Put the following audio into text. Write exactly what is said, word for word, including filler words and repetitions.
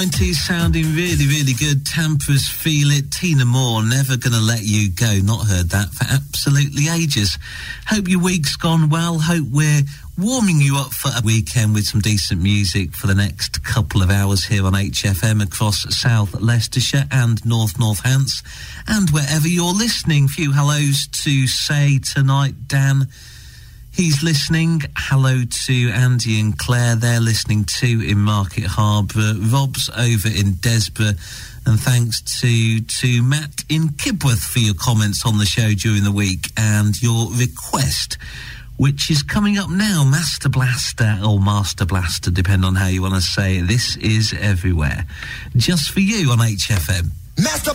nineties sounding really, really good. Tampa's Feel It. Tina Moore, Never Gonna Let You Go. Not heard that for absolutely ages. Hope your week's gone well. Hope we're warming you up for a weekend with some decent music for the next couple of hours here on H F M across South Leicestershire and North Northants. And wherever you're listening, few hellos to say tonight. Dan, he's listening. Hello to Andy and Claire. They're listening too in Market Harbour. Rob's over in Desborough. And thanks to, to Matt in Kibworth for your comments on the show during the week and your request, which is coming up now. Master Blaster, or Master Blaster, depending on how you want to say it. This is Everywhere. Just for you on H F M. Master